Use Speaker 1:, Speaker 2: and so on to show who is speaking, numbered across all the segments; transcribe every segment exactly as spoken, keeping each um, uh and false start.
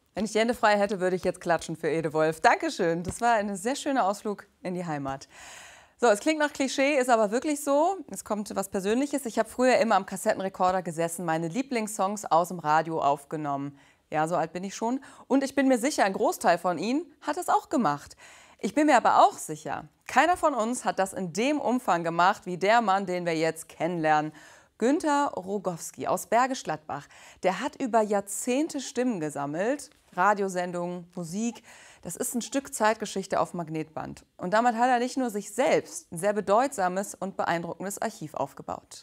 Speaker 1: Wenn ich die Hände frei hätte, würde ich jetzt klatschen für Ede Wolf. Dankeschön, das war ein sehr schöner Ausflug in die Heimat. So, es klingt nach Klischee, ist aber wirklich so. Es kommt was Persönliches. Ich habe früher immer am Kassettenrekorder gesessen, meine Lieblingssongs aus dem Radio aufgenommen. Ja, so alt bin ich schon. Und ich bin mir sicher, ein Großteil von Ihnen hat es auch gemacht. Ich bin mir aber auch sicher, keiner von uns hat das in dem Umfang gemacht, wie der Mann, den wir jetzt kennenlernen. Günter Rogowski aus Bergisch Gladbach. Der hat über Jahrzehnte Stimmen gesammelt, Radiosendungen, Musik. Das ist ein Stück Zeitgeschichte auf Magnetband. Und damit hat er nicht nur sich selbst ein sehr bedeutsames und beeindruckendes Archiv aufgebaut.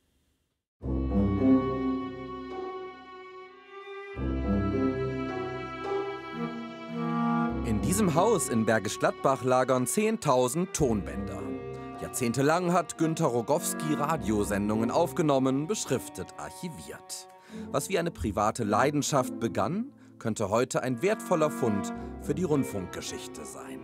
Speaker 2: In diesem Haus in Bergisch Gladbach lagern zehntausend Tonbänder. Jahrzehntelang hat Günter Rogowski Radiosendungen aufgenommen, beschriftet, archiviert. Was wie eine private Leidenschaft begann, könnte heute ein wertvoller Fund für die Rundfunkgeschichte sein.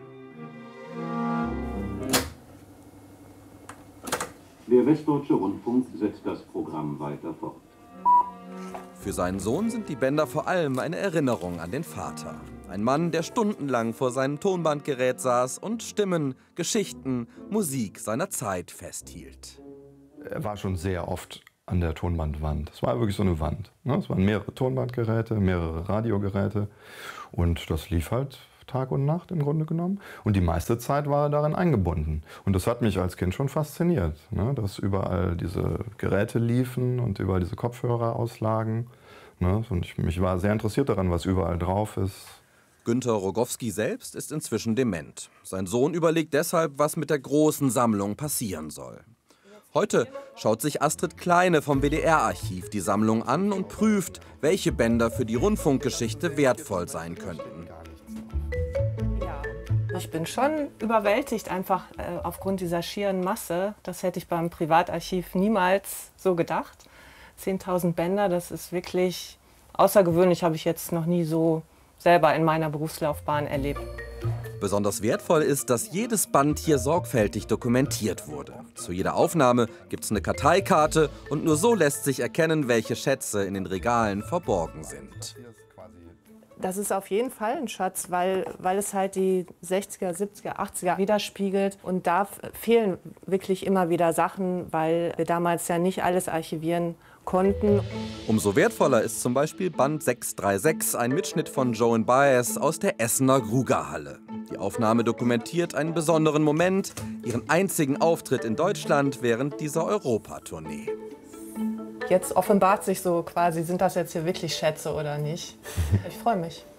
Speaker 3: Der Westdeutsche Rundfunk setzt das Programm weiter fort.
Speaker 2: Für seinen Sohn sind die Bänder vor allem eine Erinnerung an den Vater. Ein Mann, der stundenlang vor seinem Tonbandgerät saß und Stimmen, Geschichten, Musik seiner Zeit festhielt.
Speaker 4: Er war schon sehr oft an der Tonbandwand. Es war wirklich so eine Wand. Es waren mehrere Tonbandgeräte, mehrere Radiogeräte und das lief halt Tag und Nacht im Grunde genommen. Und die meiste Zeit war er darin eingebunden. Und das hat mich als Kind schon fasziniert, dass überall diese Geräte liefen und überall diese Kopfhörer auslagen. Und ich, mich war sehr interessiert daran, was überall drauf ist.
Speaker 2: Günter Rogowski selbst ist inzwischen dement. Sein Sohn überlegt deshalb, was mit der großen Sammlung passieren soll. Heute schaut sich Astrid Kleine vom W D R-Archiv die Sammlung an und prüft, welche Bänder für die Rundfunkgeschichte wertvoll sein könnten.
Speaker 5: Ich bin schon überwältigt, einfach äh, aufgrund dieser schieren Masse. Das hätte ich beim Privatarchiv niemals so gedacht. zehntausend Bänder, das ist wirklich außergewöhnlich, habe ich jetzt noch nie so selber in meiner Berufslaufbahn erlebt.
Speaker 2: Besonders wertvoll ist, dass jedes Band hier sorgfältig dokumentiert wurde. Zu jeder Aufnahme gibt es eine Karteikarte und nur so lässt sich erkennen, welche Schätze in den Regalen verborgen sind.
Speaker 5: Das ist auf jeden Fall ein Schatz, weil, weil es halt die sechziger, siebziger, achtziger widerspiegelt. Und da fehlen wirklich immer wieder Sachen, weil wir damals ja nicht alles archivieren konnten.
Speaker 2: Umso wertvoller ist zum Beispiel Band sechshundertsechsunddreißig, ein Mitschnitt von Joan Baez aus der Essener Grugahalle. Die Aufnahme dokumentiert einen besonderen Moment, ihren einzigen Auftritt in Deutschland während dieser Europatournee.
Speaker 5: Jetzt offenbart sich so quasi, sind das jetzt hier wirklich Schätze oder nicht? Ich freue mich.